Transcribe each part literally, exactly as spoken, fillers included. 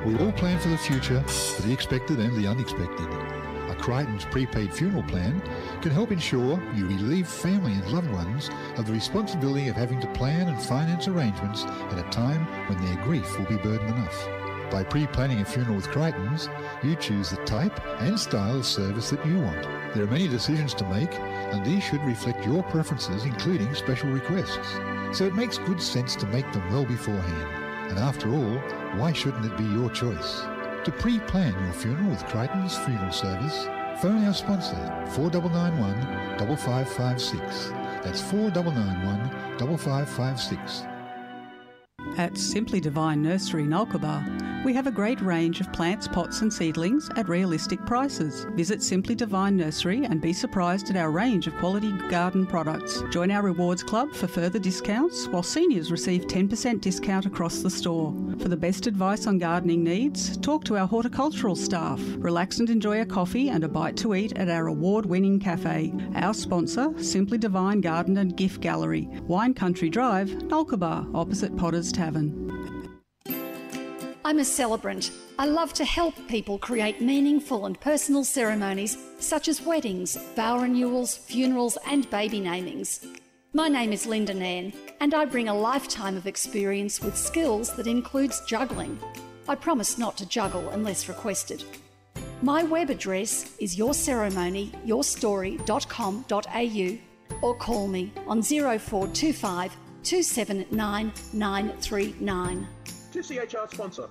We all plan for the future, for the expected and the unexpected. A Crichton's prepaid funeral plan can help ensure you relieve family and loved ones of the responsibility of having to plan and finance arrangements at a time when their grief will be burden enough. By pre-planning a funeral with Crichton's, you choose the type and style of service that you want. There are many decisions to make, and these should reflect your preferences, including special requests. So it makes good sense to make them well beforehand. And after all, why shouldn't it be your choice? To pre-plan your funeral with Crichton's Funeral Service, phone our sponsor, four nine nine one, five five five six. That's four nine nine one, five five five six. At Simply Divine Nursery Nulkaba, we have a great range of plants, pots and seedlings at realistic prices. Visit Simply Divine Nursery and be surprised at our range of quality garden products. Join our rewards club for further discounts, while seniors receive ten percent discount across the store. For the best advice on gardening needs, talk to our horticultural staff. Relax and enjoy a coffee and a bite to eat at our award-winning cafe. Our sponsor, Simply Divine Garden and Gift Gallery, Wine Country Drive, Nulkaba, opposite Potter's Tavern. I'm a celebrant. I love to help people create meaningful and personal ceremonies such as weddings, vow renewals, funerals and baby namings. My name is Linda Nairn and I bring a lifetime of experience with skills that includes juggling. I promise not to juggle unless requested. My web address is your ceremony your story dot com dot a u or call me on zero four two five, two seven nine, nine three nine. two C H R sponsor.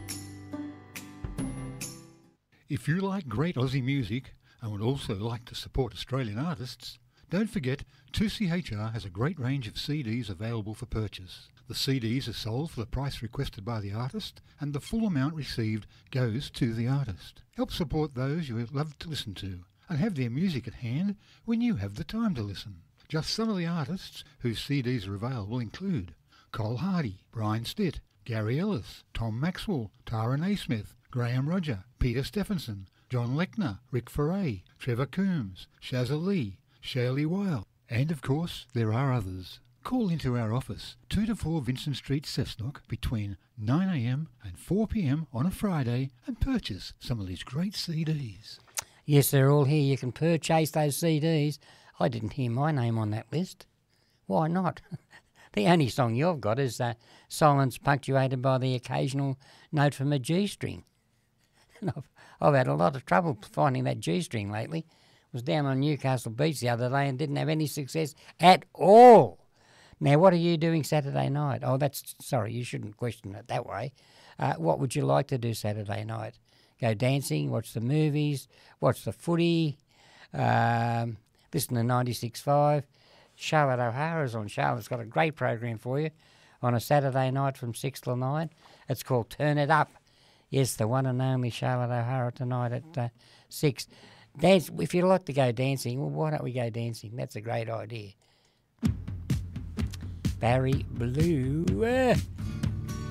If you like great Aussie music and would also like to support Australian artists, don't forget two C H R has a great range of C Ds available for purchase. The C Ds are sold for the price requested by the artist, and the full amount received goes to the artist. Help support those you love to listen to, and have their music at hand when you have the time to listen. Just some of the artists whose C Ds are available include Cole Hardy, Brian Stitt, Gary Ellis, Tom Maxwell, Tara Naismith, Graham Roger, Peter Stephenson, John Lechner, Rick Foray, Trevor Coombs, Shazza Lee, Shirley Weil, and of course there are others. Call into our office, two to four Vincent Street, Cessnock, between nine a m and four p m on a Friday and purchase some of these great C Ds. Yes, they're all here. You can purchase those C Ds. I didn't hear my name on that list. Why not? The only song you've got is uh, Silence Punctuated by the Occasional Note from a G-string. And I've, I've had a lot of trouble finding that G-string lately. Was down on Newcastle Beach the other day and didn't have any success at all. Now, what are you doing Saturday night? Oh, that's, sorry, you shouldn't question it that way. Uh, what would you like to do Saturday night? Go dancing, watch the movies, watch the footy, um, listen to ninety-six point five. Charlotte O'Hara's on. Charlotte's got a great program for you on a Saturday night from six till nine. It's called Turn It Up. Yes, the one and only Charlotte O'Hara tonight at uh, six. Dance. If you like to go dancing, well, why don't we go dancing? That's a great idea. Barry Blue. Uh.